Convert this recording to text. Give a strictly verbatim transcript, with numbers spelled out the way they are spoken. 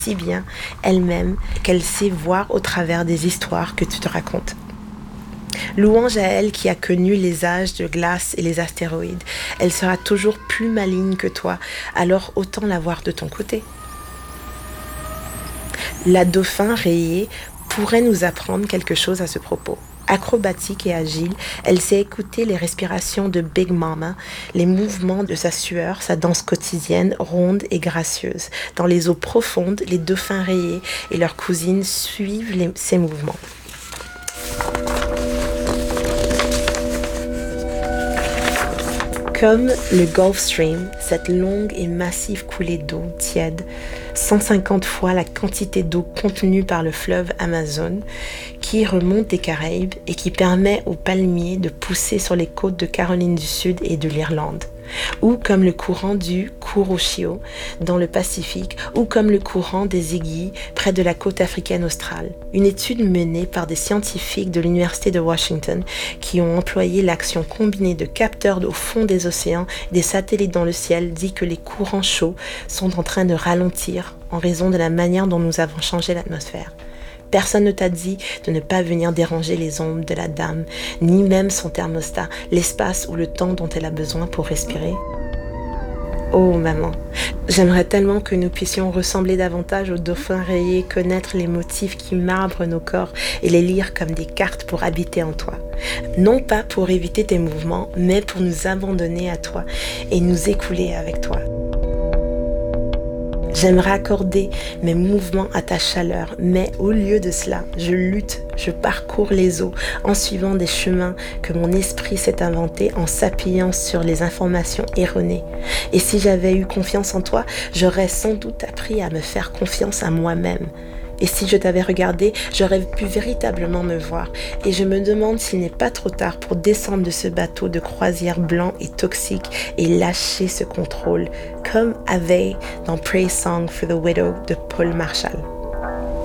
si bien elle-même qu'elle sait voir au travers des histoires que tu te racontes. Louange à elle qui a connu les âges de glace et les astéroïdes. Elle sera toujours plus maligne que toi, alors autant la voir de ton côté. La dauphin rayée pourrait nous apprendre quelque chose à ce propos. Acrobatique et agile, elle sait écouter les respirations de Big Mama, les mouvements de sa sueur, sa danse quotidienne, ronde et gracieuse. Dans les eaux profondes, les dauphins rayés et leurs cousines suivent les, ses mouvements. Comme le Gulf Stream, cette longue et massive coulée d'eau tiède, cent cinquante fois la quantité d'eau contenue par le fleuve Amazon, qui remonte des Caraïbes et qui permet aux palmiers de pousser sur les côtes de Caroline du Sud et de l'Irlande. Ou comme le courant du Kuroshio dans le Pacifique, ou comme le courant des aiguilles près de la côte africaine australe. Une étude menée par des scientifiques de l'Université de Washington qui ont employé l'action combinée de capteurs au fond des océans et des satellites dans le ciel dit que les courants chauds sont en train de ralentir en raison de la manière dont nous avons changé l'atmosphère. Personne ne t'a dit de ne pas venir déranger les ombres de la dame, ni même son thermostat, l'espace ou le temps dont elle a besoin pour respirer. Oh maman, j'aimerais tellement que nous puissions ressembler davantage aux dauphins rayés, connaître les motifs qui marbrent nos corps et les lire comme des cartes pour habiter en toi. Non pas pour éviter tes mouvements, mais pour nous abandonner à toi et nous écouler avec toi. J'aimerais accorder mes mouvements à ta chaleur, mais au lieu de cela, je lutte, je parcours les eaux en suivant des chemins que mon esprit s'est inventé en s'appuyant sur les informations erronées. Et si j'avais eu confiance en toi, j'aurais sans doute appris à me faire confiance à moi-même. Et si je t'avais regardé, j'aurais pu véritablement me voir. Et je me demande s'il n'est pas trop tard pour descendre de ce bateau de croisière blanc et toxique et lâcher ce contrôle, comme avait dans Praise Song for the Widow de Paul Marshall.